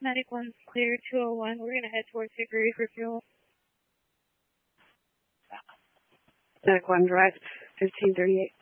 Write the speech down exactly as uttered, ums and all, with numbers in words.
Medic one's clear, two oh one. We're going to head towards Hickory for fuel. Medic one, drive fifteen thirty-eight.